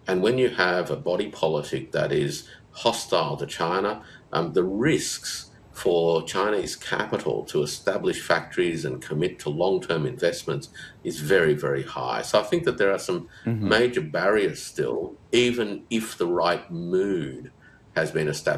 And when you have a body politic that is hostile to China, the risks for Chinese capital to establish factories and commit to long-term investments is very, very high. So I think that there are some Hmm. major barriers still, even if the right mood has been established.